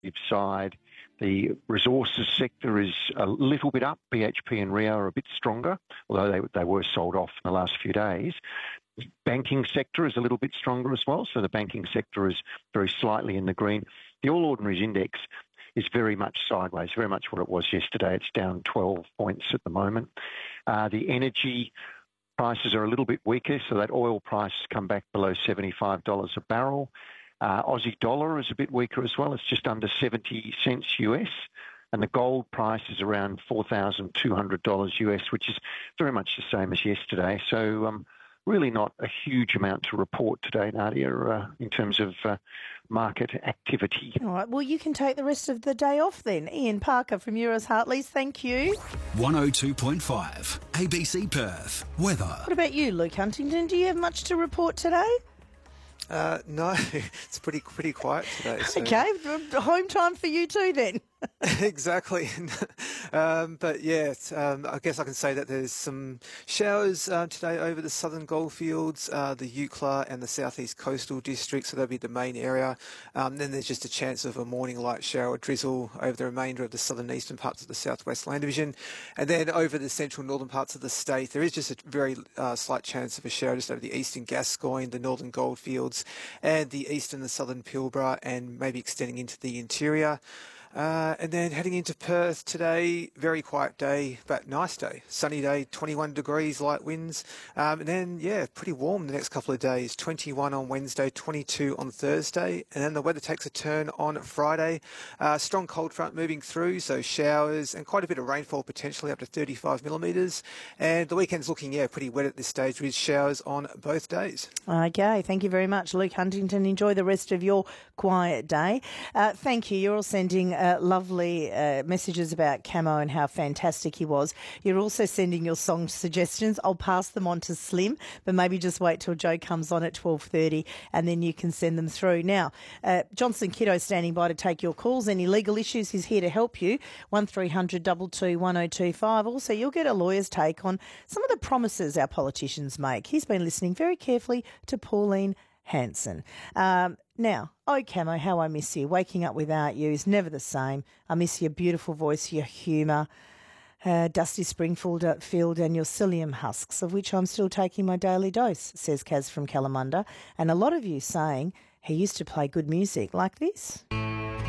side. The resources sector is a little bit up. BHP and Rio are a bit stronger, although they were sold off in the last few days. Banking sector is a little bit stronger as well, so the banking sector is very slightly in the green. The All Ordinaries Index is very much sideways, very much what it was yesterday. It's down 12 points at the moment. The energy prices are a little bit weaker, so that oil price has come back below $75 a barrel. Aussie dollar is a bit weaker as well. It's just under 70 cents US. And the gold price is around $4,200 US, which is very much the same as yesterday. So really not a huge amount to report today, Nadia, in terms of market activity. All right, well, you can take the rest of the day off then. Ian Parker from Euroz Hartleys, thank you. 102.5 ABC Perth. Weather. What about you, Luke Huntington? Do you have much to report today? No, it's pretty quiet today. So. Okay, home time for you too then. Exactly. But yeah, I guess I can say that there's some showers today over the southern goldfields, the Eucla and the southeast coastal districts, so that'll be the main area. Then there's just a chance of a morning light shower or drizzle over the remainder of the southern eastern parts of the southwest land division. And then over the central northern parts of the state, there is just a very slight chance of a shower just over the eastern Gascoyne, the northern goldfields, and the eastern and southern Pilbara, and maybe extending into the interior. And then heading into Perth today, very quiet day, but nice day. Sunny day, 21 degrees, light winds. And then, yeah, pretty warm the next couple of days. 21 on Wednesday, 22 on Thursday. And then the weather takes a turn on Friday. Strong cold front moving through, so showers and quite a bit of rainfall, potentially up to 35 millimetres. And the weekend's looking, pretty wet at this stage with showers on both days. Okay, thank you very much, Luke Huntington. Enjoy the rest of your quiet day. Thank you. You're all sending lovely messages about Camo and how fantastic he was. You're also sending your song suggestions. I'll pass them on to Slim, but maybe just wait till Joe comes on at 12:30 and then you can send them through. Now, Johnson Kiddo standing by to take your calls. Any legal issues, he's here to help you. 1300 22 1025. Also, you'll get a lawyer's take on some of the promises our politicians make. He's been listening very carefully to Pauline Hanson. Now, Camo, how I miss you. Waking up without you is never the same. I miss your beautiful voice, your humour, Dusty Springfield and your psyllium husks, of which I'm still taking my daily dose, says Kaz from Kalamunda. And a lot of you saying he used to play good music like this.